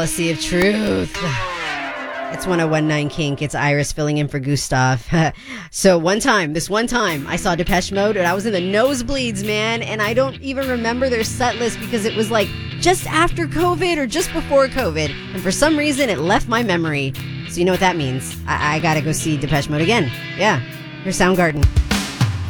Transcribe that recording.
Sea of Truth. It's 101.9 Kink. It's Iris filling in for Gustav. So this one time, I saw Depeche Mode and I was in the nosebleeds, man. And I don't even remember their set list because it was like just after COVID or just before COVID. And for some reason, it left my memory. So you know what that means. I gotta go see Depeche Mode again. Yeah, here's Soundgarden.